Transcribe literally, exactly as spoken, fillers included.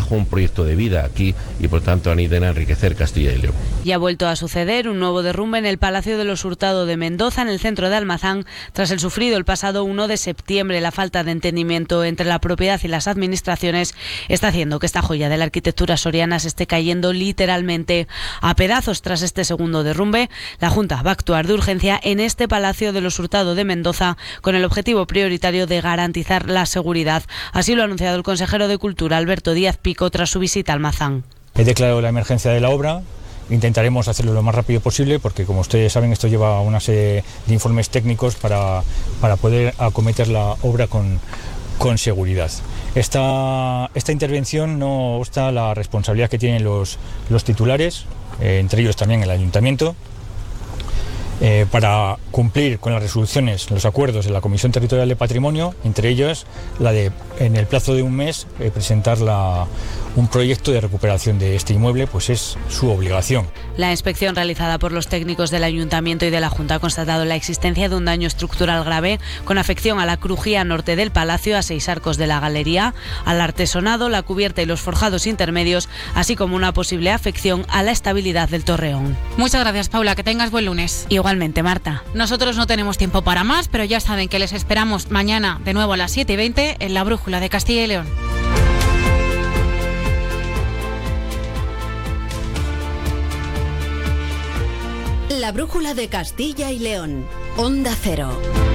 trabajo, un proyecto de vida aquí y por tanto han ido a enriquecer Castilla y León. Y ha vuelto a suceder un nuevo derrumbe en el Palacio de los Hurtado de Mendoza, en el centro de Almazán, tras el sufrido el pasado uno de septiembre. La falta de entendimiento entre la propiedad y las administraciones está haciendo que esta joya de la arquitectura soriana se esté cayendo literalmente a pedazos. Tras este segundo derrumbe, la Junta va a actuar de urgencia en este Palacio de los Hurtado de Mendoza con el objetivo prioritario de garantizar la seguridad. Así lo ha anunciado el consejero de Cultura, Alberto Díaz Pico, tras su visita a Almazán. He declarado la emergencia de la obra. Intentaremos hacerlo lo más rápido posible porque, como ustedes saben, esto lleva una serie de informes técnicos para, para poder acometer la obra con, con seguridad. Esta, esta intervención no obsta la responsabilidad que tienen los, los titulares, eh, entre ellos también el Ayuntamiento, eh, para cumplir con las resoluciones, los acuerdos de la Comisión Territorial de Patrimonio, entre ellos la de, en el plazo de un mes, eh, presentar la, un proyecto de recuperación de este inmueble, pues es su obligación. La inspección realizada por los técnicos del Ayuntamiento y de la Junta ha constatado la existencia de un daño estructural grave con afección a la crujía norte del palacio, a seis arcos de la galería, al artesonado, la cubierta y los forjados intermedios, así como una posible afección a la estabilidad del torreón. Muchas gracias, Paula, que tengas buen lunes. Igualmente, Marta. Nosotros no tenemos tiempo para más, pero ya saben que les esperamos mañana de nuevo a las siete y veinte en La Brújula de Castilla y León. La Brújula de Castilla y León. Onda Cero.